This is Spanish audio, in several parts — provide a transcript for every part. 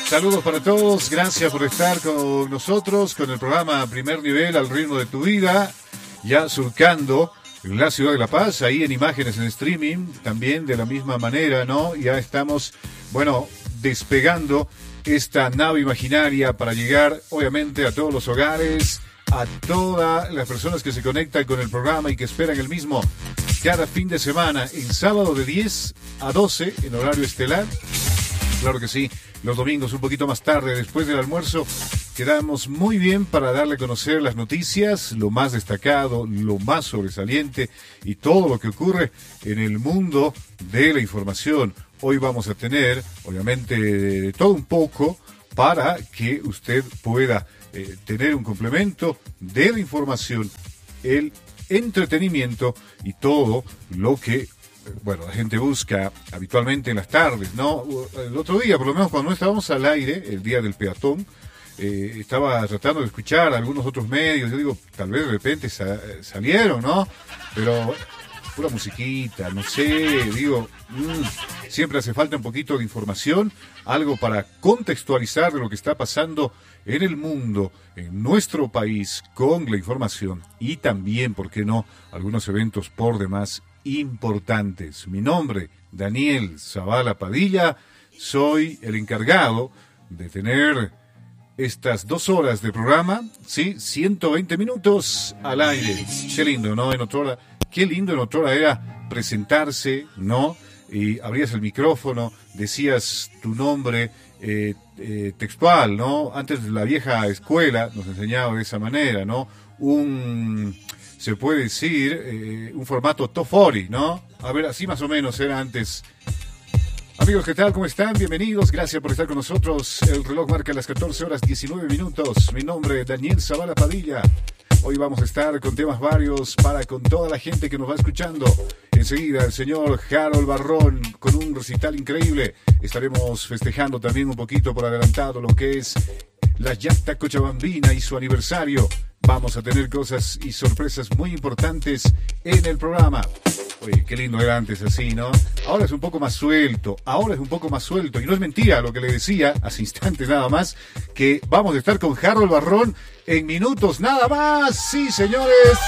Saludos para todos, gracias por estar con nosotros con el programa Primer Nivel al ritmo de tu vida, ya surcando la ciudad de La Paz, ahí en imágenes en streaming, también de la misma manera, ¿no? Ya estamos, despegando esta nave imaginaria para llegar, obviamente, a todos los hogares, a todas las personas que se conectan con el programa y que esperan el mismo cada fin de semana, en sábado de 10 a 12, en horario estelar. Claro que sí, los domingos un poquito más tarde, después del almuerzo, quedamos muy bien para darle a conocer las noticias, lo más destacado, lo más sobresaliente y todo lo que ocurre en el mundo de la información. Hoy vamos a tener, obviamente, de todo un poco para que usted pueda tener un complemento de la información, el entretenimiento y todo lo que la gente busca habitualmente en las tardes, ¿no? El otro día, por lo menos cuando no estábamos al aire, el día del peatón, estaba tratando de escuchar algunos otros medios. Yo digo, tal vez de repente salieron, ¿no? Pero pura musiquita, no sé, siempre hace falta un poquito de información, algo para contextualizar de lo que está pasando en el mundo, en nuestro país, con la información y también, ¿por qué no?, algunos eventos por demás importantes. Mi nombre, Daniel Zavala Padilla, soy el encargado de tener estas 2 horas de programa, ¿sí? 120 minutos al aire. Qué lindo, ¿no? Qué lindo en otrora era presentarse, ¿no? Y abrías el micrófono, decías tu nombre textual, ¿no? Antes de la vieja escuela nos enseñaba de esa manera, ¿no? Se puede decir, un formato top 40, ¿no? A ver, así más o menos era antes. Amigos, ¿qué tal? ¿Cómo están? Bienvenidos, gracias por estar con nosotros. El reloj marca las 14 horas 19 minutos. Mi nombre es Daniel Zavala Padilla. Hoy vamos a estar con temas varios para con toda la gente que nos va escuchando. Enseguida el señor Harold Barrón con un recital increíble. Estaremos festejando también un poquito por adelantado lo que es la Yacta Cochabambina y su aniversario. Vamos a tener cosas y sorpresas muy importantes en el programa. Oye, qué lindo era antes así, ¿no? Ahora es un poco más suelto, y no es mentira lo que le decía hace instantes nada más, que vamos a estar con Harold Barrón en minutos nada más. Sí, señores,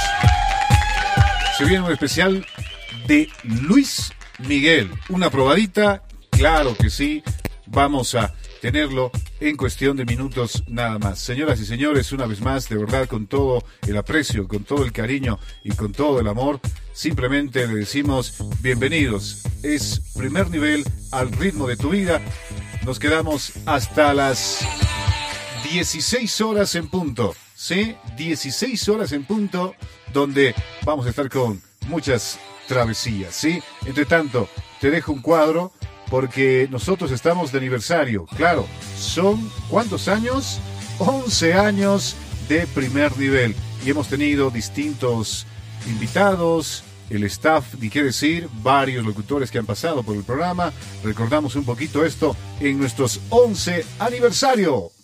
se viene un especial de Luis Miguel, una probadita, claro que sí, vamos a tenerlo en cuestión de minutos nada más. Señoras y señores, una vez más, de verdad, con todo el aprecio, con todo el cariño y con todo el amor, simplemente le decimos bienvenidos. Es Primer Nivel al ritmo de tu vida. Nos quedamos hasta las 16 horas en punto, ¿sí? 16 horas en punto, donde vamos a estar con muchas travesías, ¿sí? Entre tanto, te dejo un cuadro, porque nosotros estamos de aniversario. Claro, son ¿cuántos años? 11 años de Primer Nivel. Y hemos tenido distintos invitados, el staff, ni qué decir, varios locutores que han pasado por el programa. Recordamos un poquito esto en nuestros 11 aniversario.